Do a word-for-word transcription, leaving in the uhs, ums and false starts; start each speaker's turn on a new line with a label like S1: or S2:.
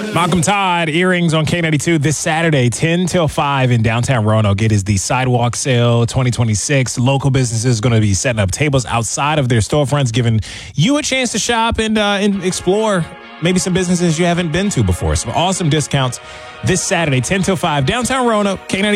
S1: Malcolm Todd, Earrings on K ninety-two this Saturday, ten till five in downtown Roanoke. It is the Sidewalk Sale twenty twenty-six. Local businesses going to be setting up tables outside of their storefronts, giving you a chance to shop and, uh, and explore maybe some businesses you haven't been to before. Some awesome discounts this Saturday, ten till five, downtown Roanoke, K ninety-two.